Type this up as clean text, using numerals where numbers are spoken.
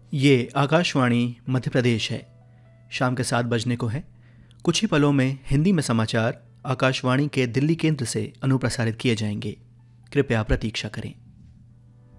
ये आकाशवाणी मध्य प्रदेश है। शाम के 7 बजने को है। कुछ ही पलों में हिंदी में समाचार आकाशवाणी के दिल्ली केंद्र से अनुप्रसारित किए जाएंगे। कृपया प्रतीक्षा करें।